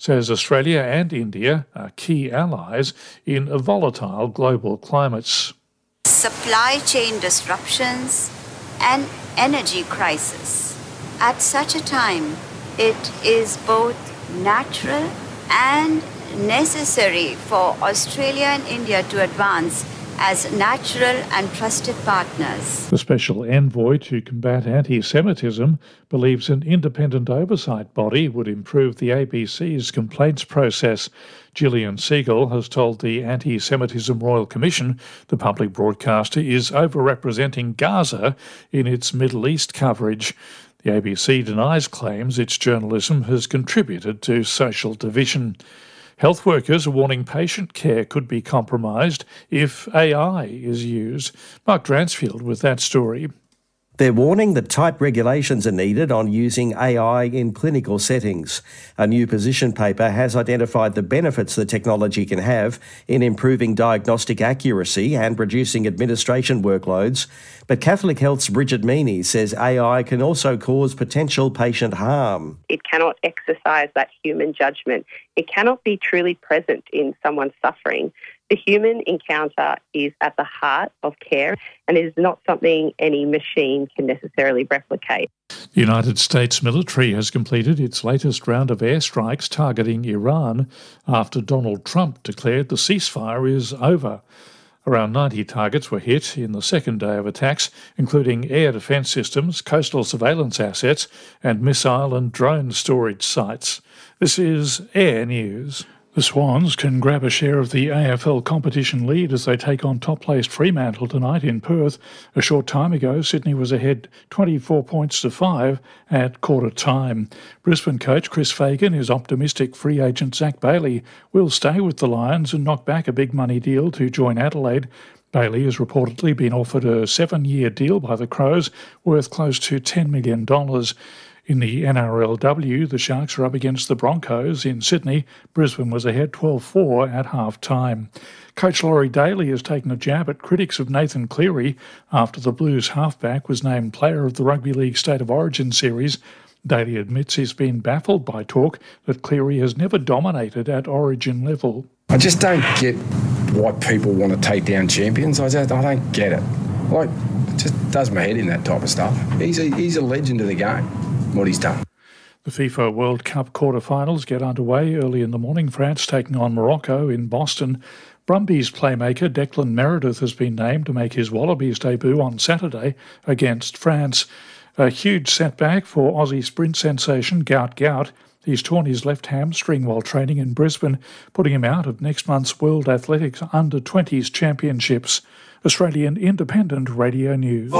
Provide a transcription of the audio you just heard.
says Australia and India are key allies in volatile global climates. Supply chain disruptions and energy crisis. At such a time, it is both natural and necessary for Australia and India to advance as natural and trusted partners. The Special Envoy to combat anti-Semitism believes an independent oversight body would improve the ABC's complaints process. Gillian Siegel has told the Anti-Semitism Royal Commission the public broadcaster is overrepresenting Gaza in its Middle East coverage. The ABC denies claims its journalism has contributed to social division. Health workers are warning patient care could be compromised if AI is used. Mark Dransfield with that story. They're warning that tight regulations are needed on using AI in clinical settings. A new position paper has identified the benefits the technology can have in improving diagnostic accuracy and reducing administration workloads. But Catholic Health's Bridget Meaney says AI can also cause potential patient harm. It cannot exercise that human judgment. It cannot be truly present in someone's suffering. The human encounter is at the heart of care and is not something any machine can necessarily replicate. The United States military has completed its latest round of airstrikes targeting Iran after Donald Trump declared the ceasefire is over. Around 90 targets were hit in the second day of attacks, including air defence systems, coastal surveillance assets and missile and drone storage sites. This is Air News. The Swans can grab a share of the AFL competition lead as they take on top-placed Fremantle tonight in Perth. A short time ago, Sydney was ahead 24 points to 5 at quarter time. Brisbane coach Chris Fagan is optimistic free agent Zach Bailey will stay with the Lions and knock back a big money deal to join Adelaide. Bailey has reportedly been offered a 7-year deal by the Crows worth close to $10 million. In the NRLW, the Sharks are up against the Broncos in Sydney. Brisbane was ahead 12-4 at half-time. Coach Laurie Daly has taken a jab at critics of Nathan Cleary after the Blues halfback was named player of the Rugby League State of Origin series. Daly admits he's been baffled by talk that Cleary has never dominated at Origin level. I just don't get why people want to take down champions. I don't get it. It just does my head in, that type of stuff. He's a legend of the game, what he's done. The FIFA World Cup quarter-finals get underway early in the morning. France taking on Morocco in Boston. Brumbies playmaker Declan Meredith has been named to make his Wallabies debut on Saturday against France. A huge setback for Aussie sprint sensation Gout Gout. He's torn his left hamstring while training in Brisbane, putting him out of next month's World Athletics Under-20s Championships. Australian Independent Radio News.